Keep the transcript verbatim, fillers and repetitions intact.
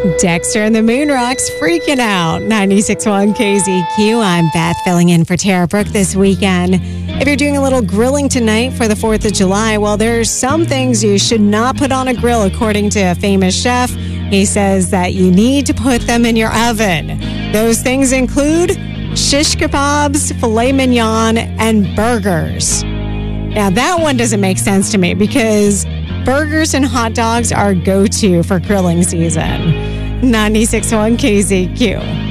Dexter and the Moonrocks freaking out. ninety-six point one K Z Q. I'm Beth filling in for Tara Brooke this weekend. If you're doing a little grilling tonight for the fourth of July, well, there's some things you should not put on a grill, according to a famous chef. He says that you need to put them in your oven. Those things include shish kebabs, filet mignon, and burgers. Now, that one doesn't make sense to me because burgers and hot dogs are go-to for grilling season. ninety-six point one K Z Q.